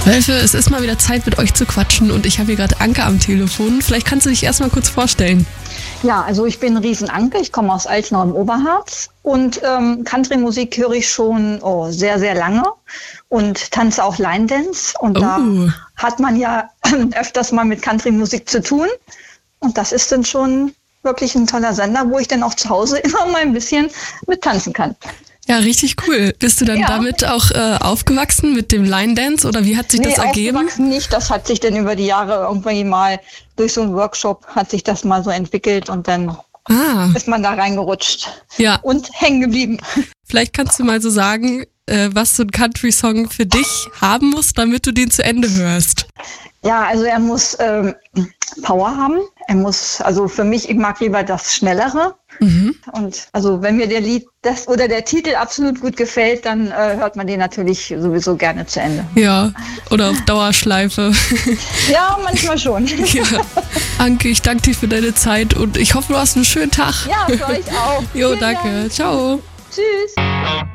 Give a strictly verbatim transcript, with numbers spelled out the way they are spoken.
Wölfe, es ist mal wieder Zeit, mit euch zu quatschen und ich habe hier gerade Anke am Telefon. Vielleicht kannst du dich erst mal kurz vorstellen. Ja, also ich bin Riesen Anke, ich komme aus Altenau im Oberharz und ähm, Country-Musik höre ich schon oh, sehr, sehr lange und tanze auch Line Dance und Oh. da hat man ja öfters mal mit Country-Musik zu tun und das ist dann schon wirklich ein toller Sender, wo ich dann auch zu Hause immer mal ein bisschen mit tanzen kann. Ja, richtig cool. Bist du dann Ja. damit auch äh, aufgewachsen mit dem Line Dance oder wie hat sich Nee, das ergeben? aufgewachsen nicht, das hat sich dann über die Jahre irgendwie mal durch so einen Workshop hat sich das mal so entwickelt und dann Ah, ist man da reingerutscht ja. und hängen geblieben. Vielleicht kannst du mal so sagen, äh, was so ein Country-Song für dich haben muss, damit du den zu Ende hörst. Ja, also er muss ähm, Power haben. Er muss, also für mich, ich mag lieber das Schnellere. Mhm. Und also wenn mir der Lied das oder der Titel absolut gut gefällt, dann äh, hört man den natürlich sowieso gerne zu Ende. Ja, oder auf Dauerschleife. Ja, manchmal schon. Ja. Anke, ich danke dir für deine Zeit und ich hoffe, du hast einen schönen Tag. Ja, für euch auch. Jo, Vielen danke. Dank. Ciao. Tschüss.